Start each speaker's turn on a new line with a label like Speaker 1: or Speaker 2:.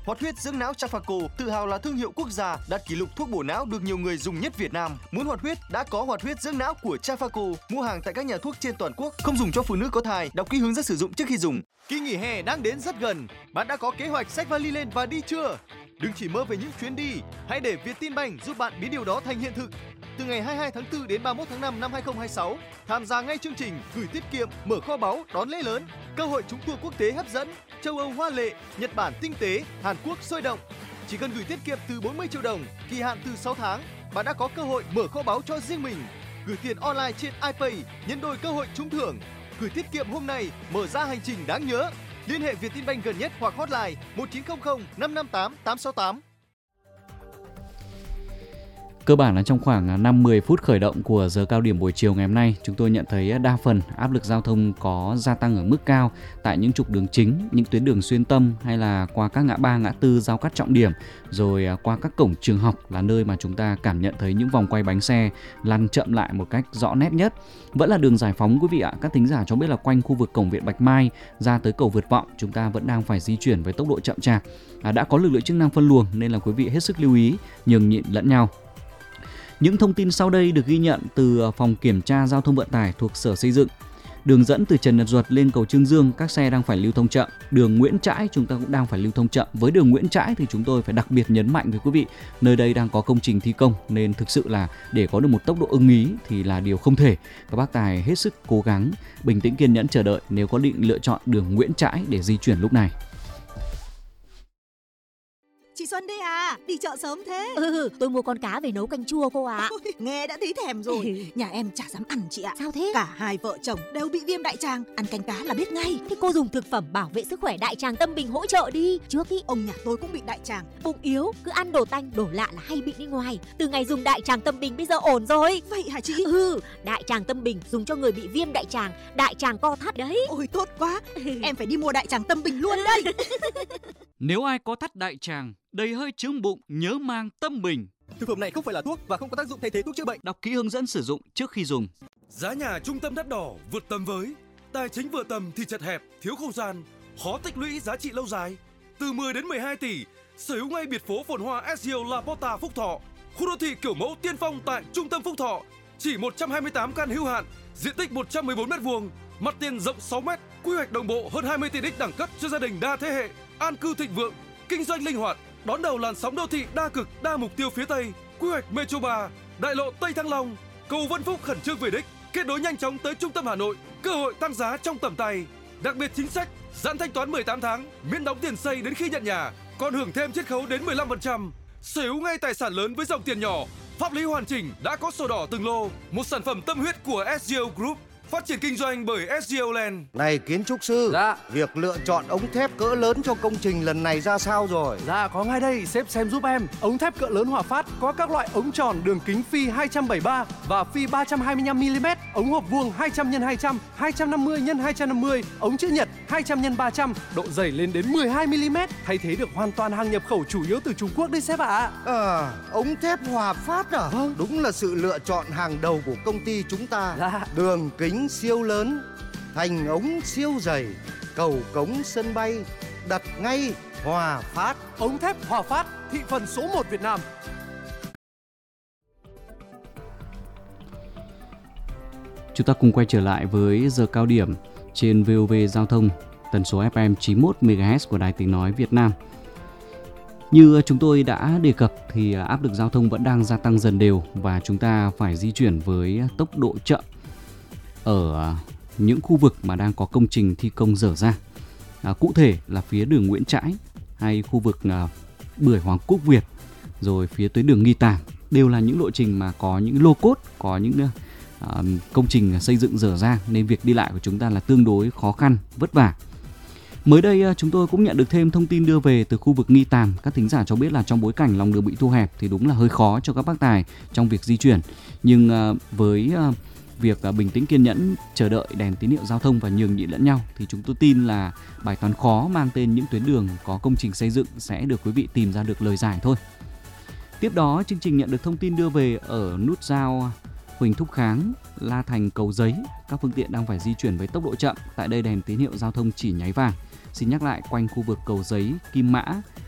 Speaker 1: Hoạt huyết dưỡng não Trafaco tự hào là thương hiệu quốc gia đạt kỷ lục thuốc bổ não được nhiều người dùng nhất Việt Nam. Muốn hoạt huyết đã có hoạt huyết dưỡng não của Trafaco. Mua hàng tại các nhà thuốc trên toàn quốc. Không dùng cho phụ nữ có thai. Đọc kỹ hướng dẫn sử dụng trước khi dùng. Kỳ nghỉ hè đang đến rất gần. Bạn đã có kế hoạch xách vali lên và đi chưa? Đừng chỉ mơ về những chuyến đi. Hãy để Vietinbank giúp bạn biến điều đó thành hiện thực. Từ ngày 22 tháng 4 đến 31 tháng 5 năm 2026, tham gia ngay chương trình gửi tiết kiệm, mở kho báu, đón lễ lớn, cơ hội trúng tour quốc tế hấp dẫn, châu Âu hoa lệ, Nhật Bản tinh tế, Hàn Quốc sôi động. Chỉ cần gửi tiết kiệm từ 40 triệu đồng, kỳ hạn từ 6 tháng, bạn đã có cơ hội mở kho báu cho riêng mình. Gửi tiền online trên iPay, nhân đôi cơ hội trúng thưởng. Gửi tiết kiệm hôm nay, mở ra hành trình đáng nhớ. Liên hệ Vietinbank gần nhất hoặc hotline 1900 558 868.
Speaker 2: Cơ bản là trong khoảng 5-10 phút khởi động của giờ cao điểm buổi chiều ngày hôm nay, chúng tôi nhận thấy đa phần áp lực giao thông có gia tăng ở mức cao tại những trục đường chính, những tuyến đường xuyên tâm hay là qua các ngã ba, ngã tư giao cắt trọng điểm, rồi qua các cổng trường học là nơi mà chúng ta cảm nhận thấy những vòng quay bánh xe lăn chậm lại một cách rõ nét nhất. Vẫn là đường Giải Phóng quý vị ạ. Các thính giả cho biết là quanh khu vực cổng Viện Bạch Mai ra tới cầu Vượt Vọng, chúng ta vẫn đang phải di chuyển với tốc độ chậm chạp. Đã có lực lượng chức năng phân luồng nên là quý vị hết sức lưu ý, nhường nhịn lẫn nhau. Những thông tin sau đây được ghi nhận từ Phòng Kiểm tra Giao thông Vận tải thuộc Sở Xây dựng. Đường dẫn từ Trần Nhật Duật lên cầu Trương Dương, các xe đang phải lưu thông chậm. Đường Nguyễn Trãi chúng ta cũng đang phải lưu thông chậm. Với đường Nguyễn Trãi thì chúng tôi phải đặc biệt nhấn mạnh với quý vị, nơi đây đang có công trình thi công nên thực sự là để có được một tốc độ ưng ý thì là điều không thể. Các bác tài hết sức cố gắng, bình tĩnh kiên nhẫn chờ đợi nếu có định lựa chọn đường Nguyễn Trãi để di chuyển lúc này.
Speaker 3: Chị Xuân đây à, đi chợ sớm thế?
Speaker 4: Tôi mua con cá về nấu canh chua cô ạ.
Speaker 3: Ôi, nghe đã thấy thèm rồi. Nhà em chả dám ăn chị ạ.
Speaker 4: Sao thế?
Speaker 3: Cả hai vợ chồng đều bị viêm đại tràng, ăn canh cá là biết ngay.
Speaker 4: Thế cô dùng thực phẩm bảo vệ sức khỏe Đại Tràng Tâm Bình hỗ trợ đi. Trước ý
Speaker 3: ông nhà tôi cũng bị đại tràng.
Speaker 4: Bụng yếu, cứ ăn đồ tanh, đồ lạ là hay bị đi ngoài. Từ ngày dùng Đại Tràng Tâm Bình bây giờ ổn rồi.
Speaker 3: Vậy hả chị?
Speaker 4: Đại Tràng Tâm Bình dùng cho người bị viêm đại tràng, đại tràng co thắt đấy.
Speaker 3: Ôi tốt quá, em phải đi mua Đại Tràng Tâm Bình luôn đây.
Speaker 2: Nếu ai có thắt đại tràng, đầy hơi chướng bụng, nhớ mang Tâm Bình.
Speaker 1: Thực phẩm này không phải là thuốc và không có tác dụng thay thế thuốc chữa bệnh.
Speaker 2: Đọc kỹ hướng dẫn sử dụng trước khi dùng.
Speaker 5: Giá nhà trung tâm đắt đỏ vượt tầm với, tài chính vừa tầm thì chật hẹp, thiếu không gian, khó tích lũy giá trị lâu dài. Từ 10 đến 12 tỷ, sở hữu ngay biệt phố phồn hoa SGO La Porta Phúc Thọ, khu đô thị kiểu mẫu tiên phong tại trung tâm Phúc Thọ. Chỉ 128 căn hữu hạn, diện tích 114 m², mặt tiền rộng 6 m, quy hoạch đồng bộ hơn 20 tiện ích đẳng cấp cho gia đình đa thế hệ, an cư thịnh vượng, kinh doanh linh hoạt, đón đầu làn sóng đô thị đa cực, đa mục tiêu phía Tây, quy hoạch Metro 3, đại lộ Tây Thăng Long, cầu Vân Phúc khẩn trương về đích, kết nối nhanh chóng tới trung tâm Hà Nội, cơ hội tăng giá trong tầm tay. Đặc biệt chính sách giãn thanh toán 18 tháng, miễn đóng tiền xây đến khi nhận nhà, còn hưởng thêm chiết khấu đến 15%. Sở hữu ngay tài sản lớn với dòng tiền nhỏ, pháp lý hoàn chỉnh, đã có sổ đỏ từng lô, một sản phẩm tâm huyết của SGO Group, phát triển kinh doanh bởi SGO Land.
Speaker 6: Này kiến trúc sư,
Speaker 7: Dạ.
Speaker 6: Việc lựa chọn ống thép cỡ lớn cho công trình lần này ra sao rồi?
Speaker 7: Dạ có ngay đây, sếp xem giúp em. Ống thép cỡ lớn Hòa Phát có các loại ống tròn đường kính phi 273 và phi 325 mm, ống hộp vuông 200 x 200, 250 x 250, ống chữ nhật 200 x 300, độ dày lên đến 12 mm, thay thế được hoàn toàn hàng nhập khẩu chủ yếu từ Trung Quốc đấy sếp ạ.
Speaker 6: Ống thép Hòa Phát à?
Speaker 7: Vâng.
Speaker 6: Đúng là sự lựa chọn hàng đầu của công ty chúng ta.
Speaker 7: Dạ.
Speaker 6: Đường kính siêu lớn, thành ống siêu dày, cầu cống sân bay, đặt ngay Hòa Phát.
Speaker 7: Ống thép Hòa Phát, thị phần số 1 Việt Nam.
Speaker 2: Chúng ta cùng quay trở lại với giờ cao điểm trên VOV Giao thông, tần số FM 91 MHz của Đài Tiếng nói Việt Nam. Như chúng tôi đã đề cập thì áp lực giao thông vẫn đang gia tăng dần đều và chúng ta phải di chuyển với tốc độ chậm ở những khu vực mà đang có công trình thi công dở dang. Cụ thể là phía đường Nguyễn Trãi hay khu vực Bưởi Hoàng Quốc Việt, rồi phía tới đường Nghi Tàm, đều là những lộ trình mà có những lô cốt, có những công trình xây dựng dở dang nên việc đi lại của chúng ta là tương đối khó khăn, vất vả. Mới đây chúng tôi cũng nhận được thêm thông tin đưa về từ khu vực Nghi Tàm. Các thính giả cho biết là trong bối cảnh lòng đường bị thu hẹp thì đúng là hơi khó cho các bác tài trong việc di chuyển. Nhưng với việc bình tĩnh kiên nhẫn chờ đợi đèn tín hiệu giao thông và nhường nhịn lẫn nhau thì chúng tôi tin là bài toán khó mang tên những tuyến đường có công trình xây dựng sẽ được quý vị tìm ra được lời giải thôi. Tiếp đó, chương trình nhận được thông tin đưa về ở nút giao Huỳnh Thúc Kháng, La Thành, Cầu Giấy, các phương tiện đang phải di chuyển với tốc độ chậm. Tại đây đèn tín hiệu giao thông chỉ nháy vàng. Xin nhắc lại, quanh khu vực Cầu Giấy, Kim Mã,